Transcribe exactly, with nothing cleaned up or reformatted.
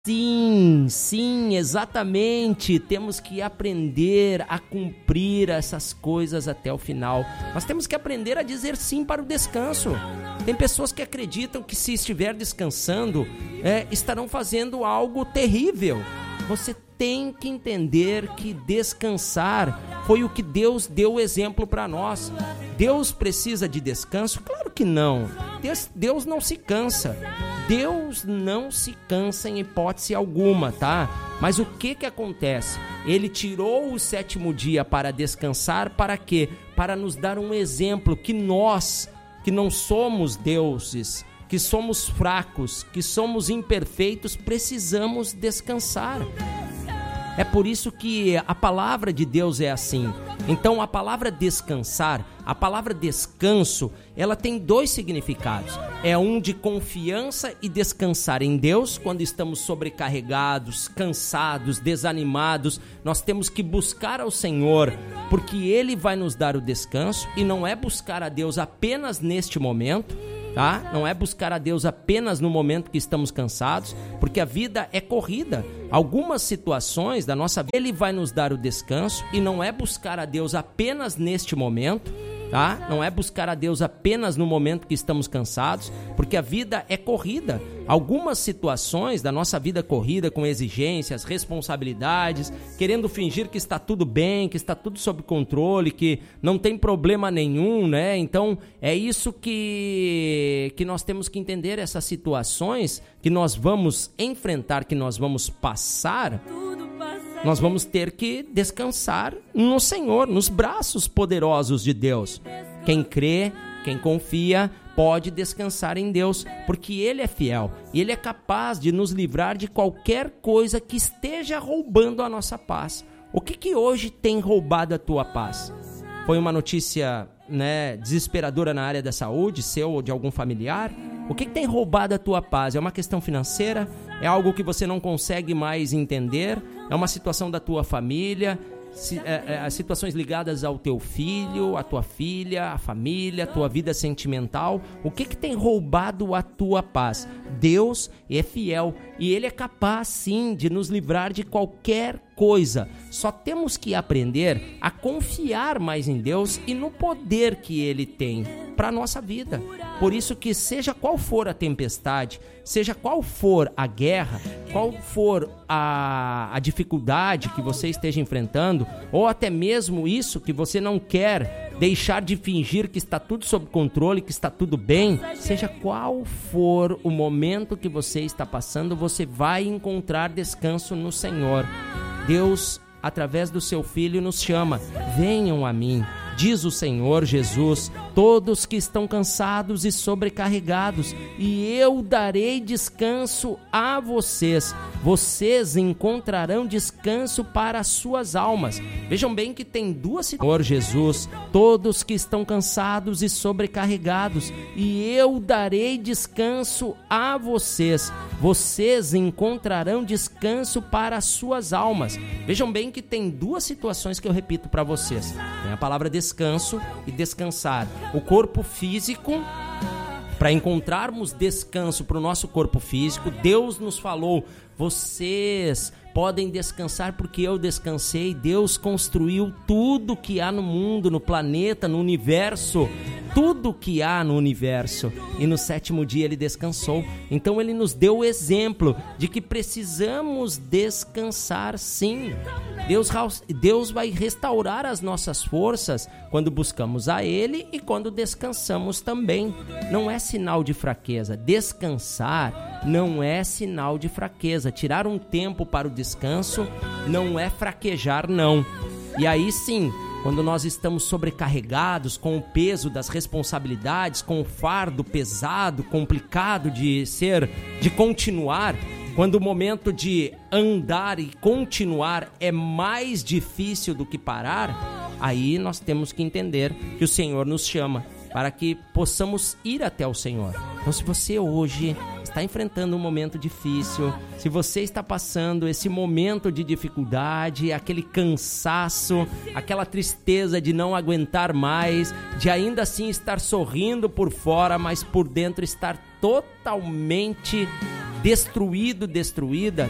Sim, sim, exatamente. Temos que aprender a cumprir essas coisas até o final. Nós temos que aprender a dizer sim para o descanso. Tem pessoas que acreditam que se estiver descansando, é, estarão fazendo algo terrível. Você tem que entender que descansar foi o que Deus deu o exemplo para nós. Deus precisa de descanso? Claro que não. Deus, Deus não se cansa. Deus não se cansa em hipótese alguma, tá? Mas o que que acontece? Ele tirou o sétimo dia para descansar, para quê? Para nos dar um exemplo que nós, que não somos deuses, que somos fracos, que somos imperfeitos, precisamos descansar. É por isso que a palavra de Deus é assim. Então a palavra descansar, a palavra descanso, ela tem dois significados. É um de confiança e descansar em Deus. Quando estamos sobrecarregados, cansados, desanimados, nós temos que buscar ao Senhor, porque Ele vai nos dar o descanso. E não é buscar a Deus apenas neste momento, tá? Não é buscar a Deus apenas no momento que estamos cansados, porque a vida é corrida. Algumas situações da nossa vida, Ele vai nos dar o descanso, e não é buscar a Deus apenas neste momento, tá? Não é buscar a Deus apenas no momento que estamos cansados, porque a vida é corrida. Algumas situações da nossa vida corrida, com exigências, responsabilidades, querendo fingir que está tudo bem, que está tudo sob controle, que não tem problema nenhum, né? Então, é isso que, que nós temos que entender, essas situações que nós vamos enfrentar, que nós vamos passar, nós vamos ter que descansar no Senhor, nos braços poderosos de Deus. Quem crê, quem confia, pode descansar em Deus, porque Ele é fiel e Ele é capaz de nos livrar de qualquer coisa que esteja roubando a nossa paz. O que que hoje tem roubado a tua paz? Foi uma notícia, né, desesperadora na área da saúde, seu ou de algum familiar? O que que tem roubado a tua paz? É uma questão financeira? É algo que você não consegue mais entender? É uma situação da tua família? As situações ligadas ao teu filho, à tua filha, à família, à tua vida sentimental? O que que tem roubado a tua paz? Deus é fiel e Ele é capaz sim de nos livrar de qualquer coisa. Só temos que aprender a confiar mais em Deus e no poder que Ele tem para a nossa vida. Por isso que seja qual for a tempestade, seja qual for a guerra, qual for a, a dificuldade que você esteja enfrentando, ou até mesmo isso que você não quer deixar de fingir que está tudo sob controle, que está tudo bem, seja qual for o momento que você está passando, você vai encontrar descanso no Senhor. Deus, através do seu Filho, nos chama: venham a mim, diz o Senhor Jesus, todos que estão cansados e sobrecarregados, e eu darei descanso a vocês. Vocês encontrarão descanso para as suas almas. Vejam bem que tem duas situações. Senhor Jesus, todos que estão cansados e sobrecarregados, e eu darei descanso a vocês. Vocês encontrarão descanso para as suas almas. Vejam bem que tem duas situações que eu repito para vocês. Tem a palavra descanso e descansar. O corpo físico, para encontrarmos descanso para o nosso corpo físico, Deus nos falou: vocês podem descansar porque eu descansei. Deus construiu tudo que há no mundo, no planeta, no universo, tudo que há no universo, e no sétimo dia Ele descansou. Então Ele nos deu o exemplo de que precisamos descansar sim. Deus, Deus vai restaurar as nossas forças quando buscamos a Ele e quando descansamos também. Não é sinal de fraqueza. Descansar não é sinal de fraqueza. Tirar um tempo para o descanso não é fraquejar, não. E aí sim, quando nós estamos sobrecarregados com o peso das responsabilidades, com o fardo pesado, complicado de ser, de continuar, quando o momento de andar e continuar é mais difícil do que parar, aí nós temos que entender que o Senhor nos chama para que possamos ir até o Senhor. Então, se você hoje está enfrentando um momento difícil, se você está passando esse momento de dificuldade, aquele cansaço, aquela tristeza de não aguentar mais, de ainda assim estar sorrindo por fora, mas por dentro estar totalmente destruído, destruída,